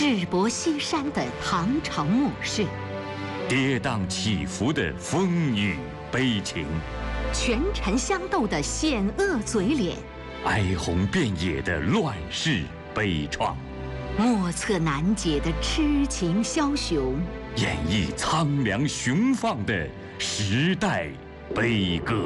智薄西山的唐朝末世， 跌宕起伏的风雨悲情， 权臣相斗的险恶嘴脸， 哀鸿遍野的乱世悲怆， 莫测难解的痴情枭雄， 演绎苍凉雄放的时代悲歌。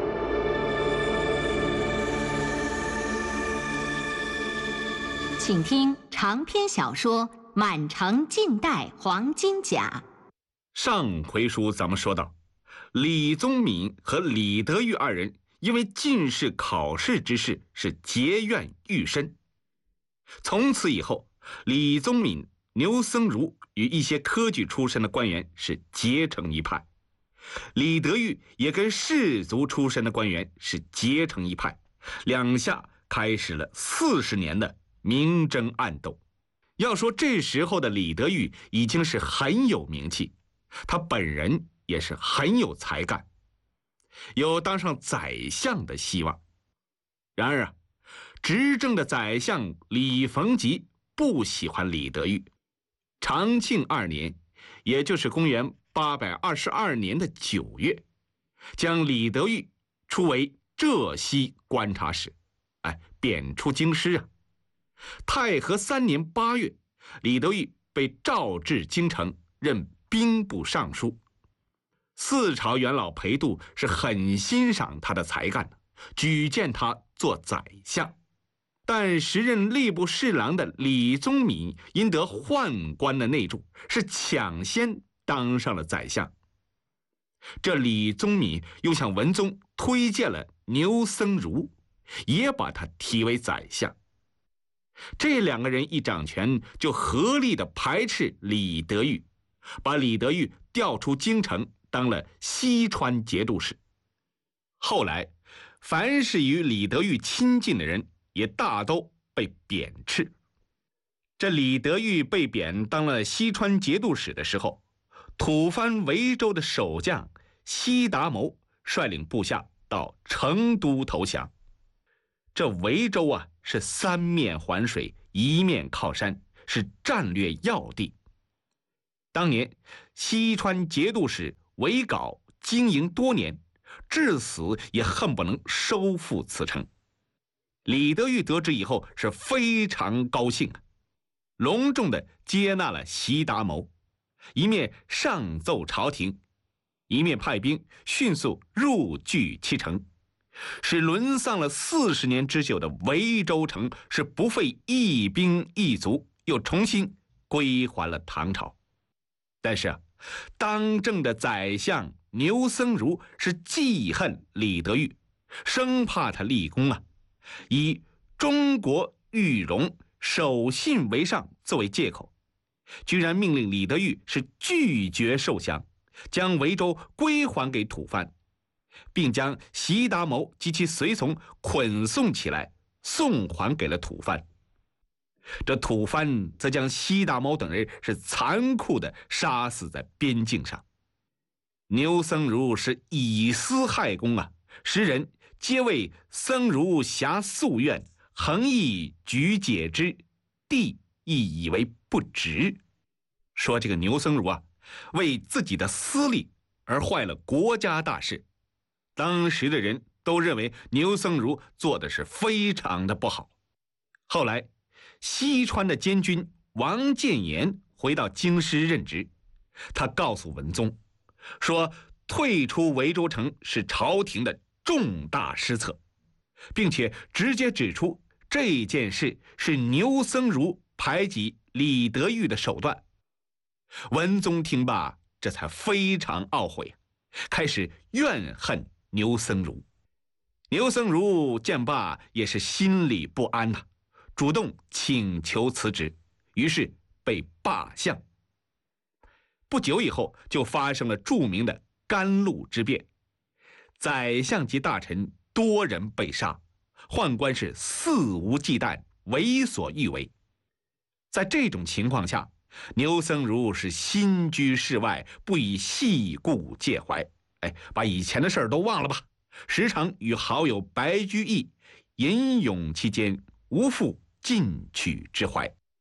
请听长篇小说《满城尽带黄金甲》。 上回书咱们说到，李宗闵和李德裕二人因为进士考试之事是结怨愈深。从此以后，李宗闵、牛僧孺与一些科举出身的官员是结成一派，李德裕也跟士族出身的官员是结成一派，两下开始了40年的明争暗斗。要说这时候的李德裕已经是很有名气，他本人也是很有才干，有当上宰相的希望。然而啊，执政的宰相李逢吉不喜欢李德裕。长庆2年，也就是公元822年的9月，将李德裕出为浙西观察使，贬出京师啊。太和3年8月，李德裕被召至京城，任兵部尚书。四朝元老裴度是很欣赏他的才干的，举荐他做宰相。但时任吏部侍郎的李宗闵因得宦官的内助，是抢先当上了宰相。这李宗闵又向文宗推荐了牛僧孺，也把他提为宰相。这两个人一掌权，就合力的排斥李德裕，把李德裕调出京城，当了西川节度使。后来，凡是与李德裕亲近的人，也大都被贬斥。这李德裕被贬当了西川节度使的时候，吐蕃维州的守将西达谋率领部下到成都投降。这维州啊，是3面环水，1面靠山，是战略要地。当年西川节度使韦皋经营多年，至死也恨不能收复此城。李德裕得知以后是非常高兴啊，隆重地接纳了西达谋，一面上奏朝廷，一面派兵迅速入据其城，使沦丧了40年之久的维州城是不费一兵一卒，又重新归还了唐朝。但是当政的宰相牛僧孺是记恨李德裕，生怕他立功啊，以中国裕荣守信为上作为借口，居然命令李德裕是拒绝受降，将维州归还给吐蕃，并将习达谋及其随从捆送起来，送还给了吐蕃。这吐蕃则将西达谋等人是残酷地杀死在边境上。牛僧孺是以私害公啊，时人皆为僧孺遐夙愿，恒意举解之，帝亦以为不值。说这个牛僧孺啊，为自己的私利而坏了国家大事。当时的人都认为牛僧孺做的是非常的不好。后来西川的监军王建言回到京师任职，他告诉文宗说，退出维州城是朝廷的重大失策，并且直接指出这件事是牛僧孺排挤李德裕的手段。文宗听罢，这才非常懊悔，开始怨恨牛僧孺。牛僧孺见罢也是心里不安呐，主动请求辞职，于是被罢相。不久以后，就发生了著名的甘露之变，宰相及大臣多人被杀，宦官是肆无忌惮，为所欲为。在这种情况下，牛僧孺是心居室外，不以细故介怀，把以前的事儿都忘了吧，时常与好友白居易吟咏其间，无复进取之怀。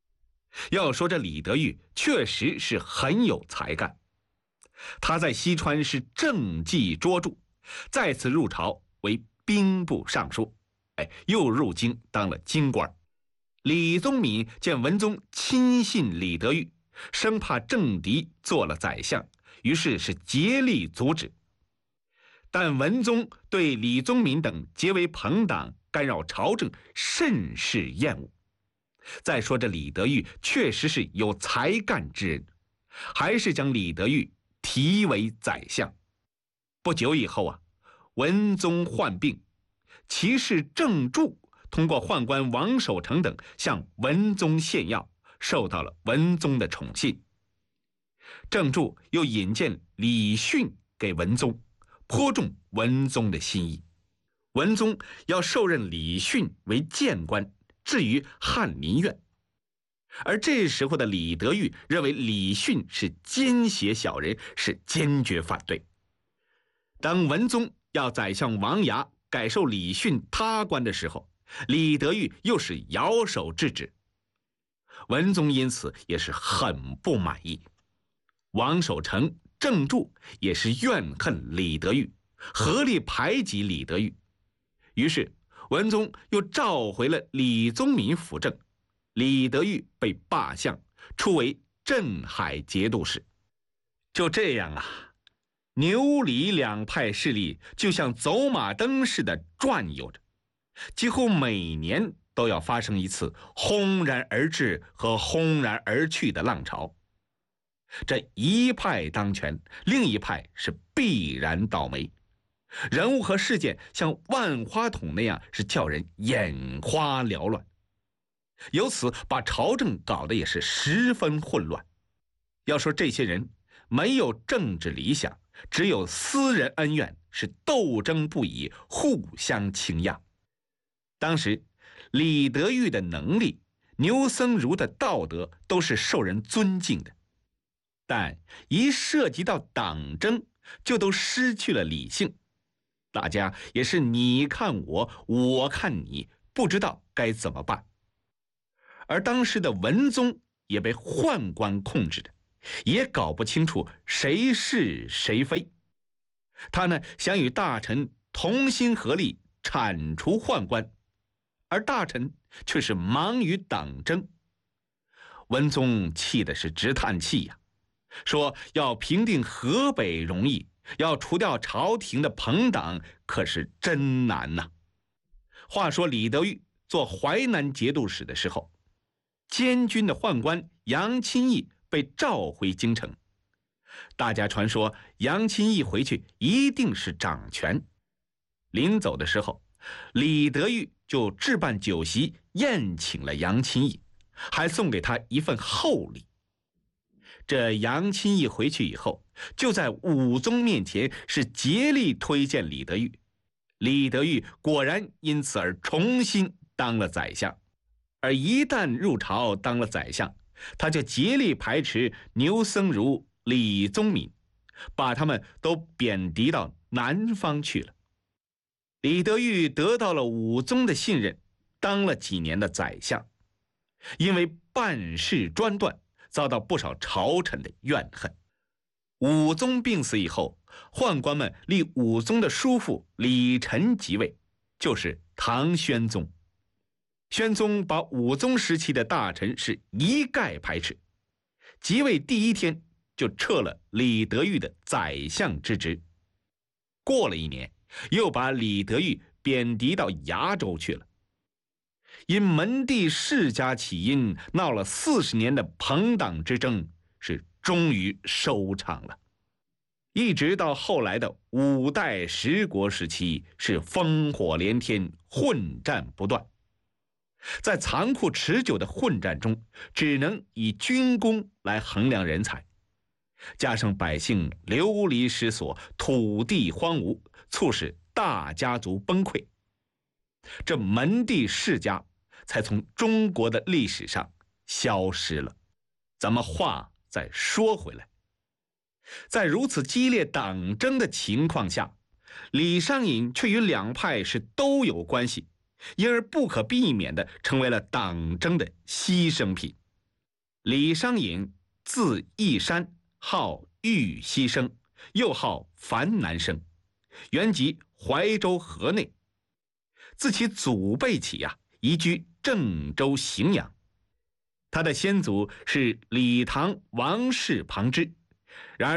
要说这李德裕确实是很有才干，他在西川是政绩卓著，再次入朝为兵部尚书，又入京当了京官。李宗闵见文宗亲信李德裕，生怕政敌做了宰相，于是竭力阻止。但文宗对李宗闵等结为朋党，干扰朝政，甚是厌恶。再说这李德裕确实是有才干之人，还是将李德裕提为宰相。不久以后文宗患病，其士郑注通过宦官王守成等向文宗献药，受到了文宗的宠信。郑注又引荐李训给文宗，颇中文宗的心意。文宗要授任李训为谏官，置于翰林院。而这时候的李德裕认为李训是奸邪小人，是坚决反对。当文宗要宰相王牙改授李训他官的时候，李德裕又是摇手制止。文宗因此也是很不满意。王守成、郑注也是怨恨李德裕，合力排挤李德裕。于是文宗又召回了李宗闵辅政，李德裕被罢相，出为镇海节度使。就这样牛李两派势力就像走马灯似的转悠着，几乎每年都要发生一次轰然而至和轰然而去的浪潮。这一派当权，另一派是必然倒霉。人物和事件像万花筒那样，是叫人眼花缭乱，由此把朝政搞得也是十分混乱。要说这些人没有政治理想，只有私人恩怨，是斗争不已，互相倾轧。当时李德裕的能力、牛僧孺的道德都是受人尊敬的，但一涉及到党争，就都失去了理性。大家也是你看我，我看你，不知道该怎么办。而当时的文宗也被宦官控制着，也搞不清楚谁是谁非。他呢，想与大臣同心合力铲除宦官，而大臣却是忙于党争。文宗气的是直叹气说要平定河北容易，要除掉朝廷的朋党可是真难话说李德裕做淮南节度使的时候，监军的宦官杨钦义被召回京城。大家传说杨钦义回去一定是掌权。临走的时候，李德裕就置办酒席宴请了杨钦义，还送给他一份厚礼。这杨钦义回去以后，就在武宗面前是竭力推荐李德裕。李德裕果然因此而重新当了宰相。而一旦入朝当了宰相，他就竭力排斥牛僧孺、李宗闵，把他们都贬谪到南方去了。李德裕得到了武宗的信任，当了几年的宰相，因为办事专断，遭到不少朝臣的怨恨。武宗病死以后，宦官们立武宗的叔父李忱即位，就是唐宣宗。宣宗把武宗时期的大臣是一概排斥，即位第一天就撤了李德裕的宰相之职。过了1年，又把李德裕贬谪到崖州去了。因门第世家起因，闹了40年的朋党之争，是终于收场了。一直到后来的5代10国时期，是烽火连天，混战不断。在残酷持久的混战中，只能以军功来衡量人才，加上百姓流离失所，土地荒芜，促使大家族崩溃，这门第世家才从中国的历史上消失了。咱们话再说回来，在如此激烈党争的情况下，李商隐却与两派是都有关系，因而不可避免地成为了党争的牺牲品。 李商隐，字义山，号玉溪生，又号樊南生，原籍怀州河内。自其祖辈起移居郑州荥阳。他的先祖是李唐王氏庞之，然而